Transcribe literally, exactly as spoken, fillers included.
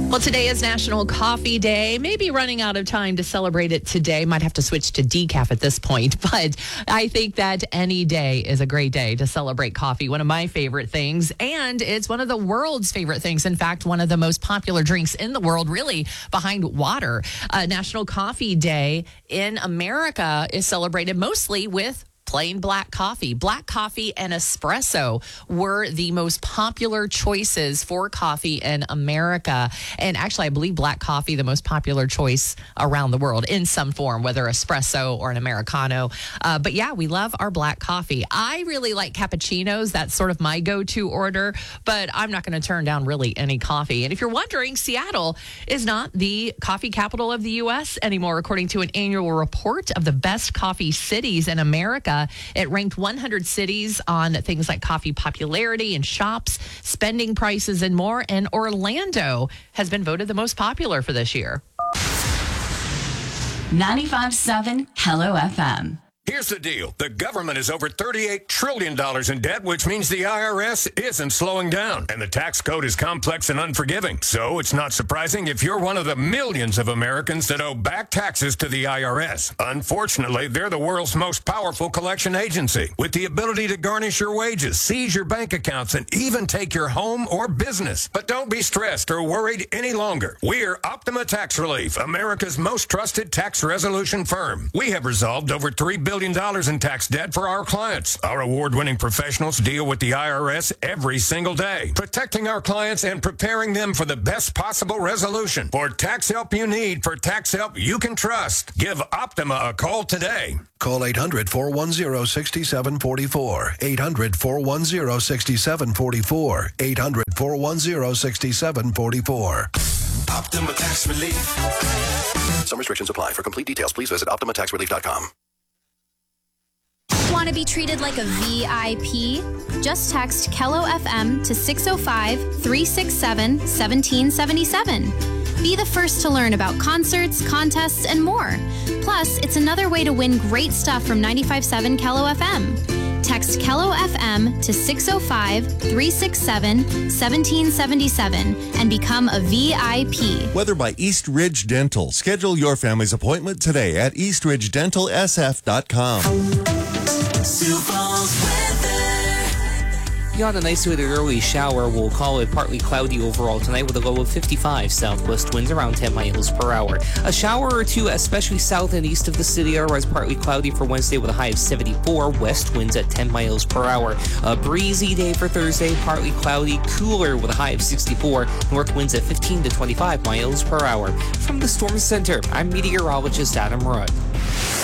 Well, today is National Coffee Day. Maybe running out of time to celebrate it today. Might have to switch to decaf at this point. But I think that any day is a great day to celebrate coffee. One of my favorite things. And it's one of the world's favorite things. In fact, one of the most popular drinks in the world, really behind water. Uh, National Coffee Day in America is celebrated mostly with plain black coffee. Black coffee and espresso were the most popular choices for coffee in America. And actually, I believe black coffee, the most popular choice around the world in some form, whether espresso or an Americano. Uh, but yeah, we love our black coffee. I really like cappuccinos. That's sort of my go-to order, but I'm not going to turn down really any coffee. And if you're wondering, Seattle is not the coffee capital of the U S anymore, according to an annual report of the best coffee cities in America. It ranked one hundred cities on things like coffee popularity and shops, spending prices, and more. And Orlando has been voted the most popular for this year. ninety-five point seven Hello F M. Here's the deal. The government is over thirty-eight trillion dollars in debt, which means the I R S isn't slowing down. And the tax code is complex and unforgiving. So it's not surprising if you're one of the millions of Americans that owe back taxes to the I R S. Unfortunately, they're the world's most powerful collection agency, with the ability to garnish your wages, seize your bank accounts, and even take your home or business. But don't be stressed or worried any longer. We're Optima Tax Relief, America's most trusted tax resolution firm. We have resolved over three billion dollars in tax debt for our clients. Our award-winning professionals deal with the I R S every single day, protecting our clients and preparing them for the best possible resolution. For tax help you need, for tax help you can trust, give Optima a call today. Call eight hundred, four one zero, six seven four four. eight hundred, four one zero, six seven four four. eight hundred, four one zero, six seven four four. Optima Tax Relief. Some restrictions apply. For complete details, please visit optima tax relief dot com. Want to be treated like a V I P? Just text Kello F M to six oh five, three six seven, one seven seven seven. Be the first to learn about concerts, contests, and more. Plus, it's another way to win great stuff from ninety-five point seven Kello F M. Text Kello F M to six oh five, three six seven, one seven seven seven and become a V I P. Weather by East Ridge Dental. Schedule your family's appointment today at east ridge dental s f dot com. Sioux Falls weather. You got a nice with an early shower. We'll call it partly cloudy overall tonight with a low of fifty-five. Southwest winds around ten miles per hour. A shower or two, especially south and east of the city. Otherwise, partly cloudy for Wednesday with a high of seventy-four. West winds at ten miles per hour. A breezy day for Thursday. Partly cloudy, cooler with a high of sixty-four. North winds at fifteen to twenty-five miles per hour. From the Storm Center, I'm meteorologist Adam Rudd.